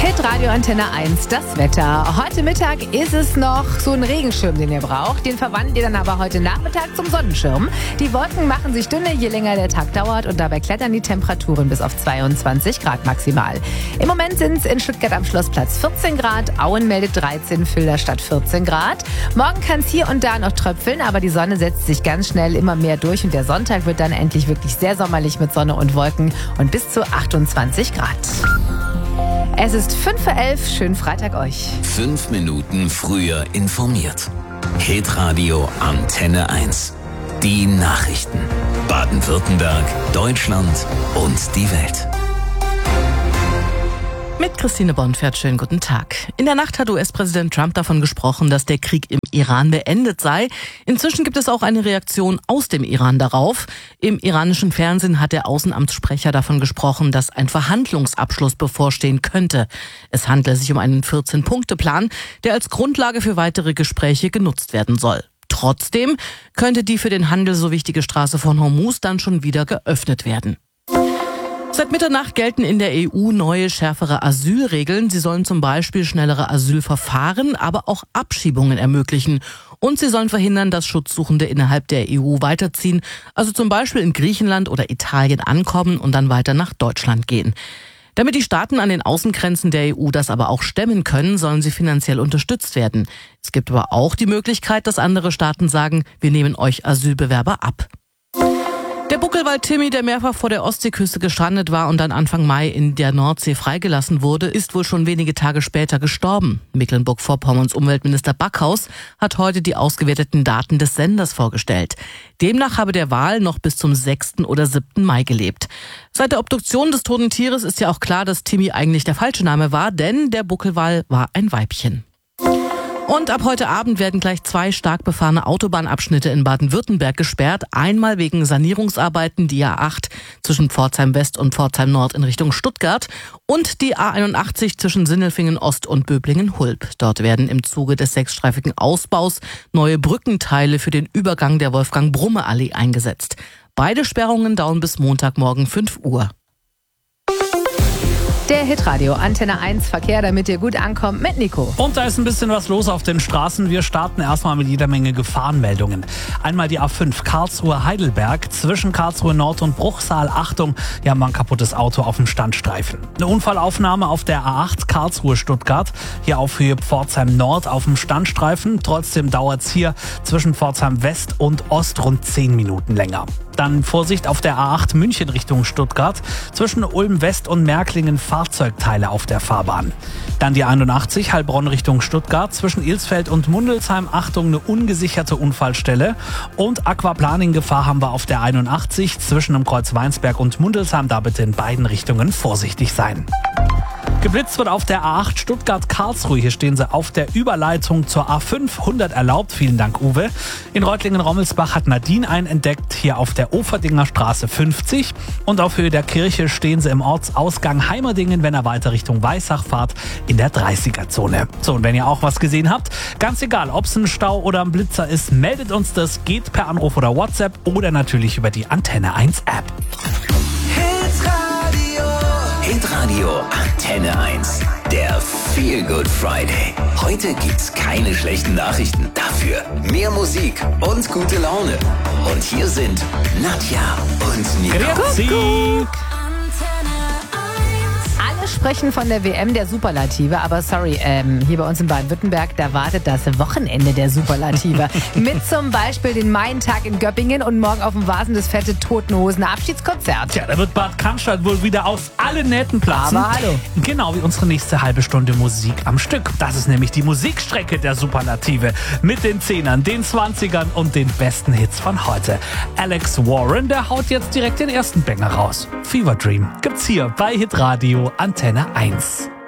Hitradio Antenne 1, das Wetter. Heute Mittag ist es noch so ein Regenschirm, den ihr braucht. Den verwandelt ihr dann aber heute Nachmittag zum Sonnenschirm. Die Wolken machen sich dünner, je länger der Tag dauert. Und dabei klettern die Temperaturen bis auf 22 Grad maximal. Im Moment sind es in Stuttgart am Schlossplatz 14 Grad. Auen meldet 13, Filderstadt 14 Grad. Morgen kann es hier und da noch tröpfeln, aber die Sonne setzt sich ganz schnell immer mehr durch. Und der Sonntag wird dann endlich wirklich sehr sommerlich mit Sonne und Wolken und bis zu 28 Grad. Es ist 5:11 Uhr. Schönen Freitag euch. 5 Minuten früher informiert. Hitradio Antenne 1. Die Nachrichten. Baden-Württemberg, Deutschland und die Welt. Mit Christine Bonfert, schönen guten Tag. In der Nacht hat US-Präsident Trump davon gesprochen, dass der Krieg im Iran beendet sei. Inzwischen gibt es auch eine Reaktion aus dem Iran darauf. Im iranischen Fernsehen hat der Außenamtssprecher davon gesprochen, dass ein Verhandlungsabschluss bevorstehen könnte. Es handle sich um einen 14-Punkte-Plan, der als Grundlage für weitere Gespräche genutzt werden soll. Trotzdem könnte die für den Handel so wichtige Straße von Hormuz dann schon wieder geöffnet werden. Seit Mitternacht gelten in der EU neue, schärfere Asylregeln. Sie sollen zum Beispiel schnellere Asylverfahren, aber auch Abschiebungen ermöglichen. Und sie sollen verhindern, dass Schutzsuchende innerhalb der EU weiterziehen, also zum Beispiel in Griechenland oder Italien ankommen und dann weiter nach Deutschland gehen. Damit die Staaten an den Außengrenzen der EU das aber auch stemmen können, sollen sie finanziell unterstützt werden. Es gibt aber auch die Möglichkeit, dass andere Staaten sagen, wir nehmen euch Asylbewerber ab. Der Buckelwal Timmy, der mehrfach vor der Ostseeküste gestrandet war und dann Anfang Mai in der Nordsee freigelassen wurde, ist wohl schon wenige Tage später gestorben. Mecklenburg-Vorpommerns Umweltminister Backhaus hat heute die ausgewerteten Daten des Senders vorgestellt. Demnach habe der Wal noch bis zum 6. oder 7. Mai gelebt. Seit der Obduktion des toten Tieres ist ja auch klar, dass Timmy eigentlich der falsche Name war, denn der Buckelwal war ein Weibchen. Und ab heute Abend werden gleich 2 stark befahrene Autobahnabschnitte in Baden-Württemberg gesperrt. Einmal wegen Sanierungsarbeiten die A8 zwischen Pforzheim West und Pforzheim Nord in Richtung Stuttgart und die A81 zwischen Sindelfingen Ost und Böblingen-Hulb. Dort werden im Zuge des 6-streifigen Ausbaus neue Brückenteile für den Übergang der Wolfgang-Brumme-Allee eingesetzt. Beide Sperrungen dauern bis Montagmorgen 5 Uhr. Der Hitradio Antenne 1 Verkehr, damit ihr gut ankommt, mit Nico. Und da ist ein bisschen was los auf den Straßen. Wir starten erstmal mit jeder Menge Gefahrenmeldungen. Einmal die A5 Karlsruhe-Heidelberg zwischen Karlsruhe Nord und Bruchsal. Achtung, hier haben wir ein kaputtes Auto auf dem Standstreifen. Eine Unfallaufnahme auf der A8 Karlsruhe-Stuttgart. Hier auf Höhe Pforzheim Nord auf dem Standstreifen. Trotzdem dauert es hier zwischen Pforzheim West und Ost rund 10 Minuten länger. Dann Vorsicht auf der A8 München Richtung Stuttgart. Zwischen Ulm West und Märklingen Fahrzeugteile auf der Fahrbahn. Dann die 81 Heilbronn Richtung Stuttgart. Zwischen Ilsfeld und Mundelsheim. Achtung, eine ungesicherte Unfallstelle. Und Aquaplaning-Gefahr haben wir auf der 81 zwischen dem Kreuz Weinsberg und Mundelsheim. Da bitte in beiden Richtungen vorsichtig sein. Geblitzt wird auf der A8 Stuttgart-Karlsruhe. Hier stehen sie auf der Überleitung zur A5. 100 erlaubt. Vielen Dank, Uwe. In Reutlingen-Rommelsbach hat Nadine einen entdeckt. Hier auf der Oferdinger Straße 50. Und auf Höhe der Kirche stehen sie im Ortsausgang Heimerdingen, wenn ihr weiter Richtung Weissach fahrt, in der 30er-Zone. So, und wenn ihr auch was gesehen habt, ganz egal, ob es ein Stau oder ein Blitzer ist, meldet uns das. Geht per Anruf oder WhatsApp oder natürlich über die Antenne 1 App. Hitradio Antenne 1. Der Feel Good Friday. Heute gibt's keine schlechten Nachrichten. Dafür mehr Musik und gute Laune. Und hier sind Nadja und Nico. Grüezi. Alle sprechen von der WM der Superlative, aber sorry, hier bei uns in Baden-Württemberg, da wartet das Wochenende der Superlative. Mit zum Beispiel den Maientag in Göppingen und morgen auf dem Vasen das fette Toten Hosen Abschiedskonzert. Tja, da wird Bad Cannstatt wohl wieder aus allen Nähten platzen. Aber hallo. Genau wie unsere nächste halbe Stunde Musik am Stück. Das ist nämlich die Musikstrecke der Superlative. Mit den 10ern, den 20ern und den besten Hits von heute. Alex Warren, der haut jetzt direkt den ersten Banger raus. Fever Dream gibt's hier bei Hitradio Antenne 1.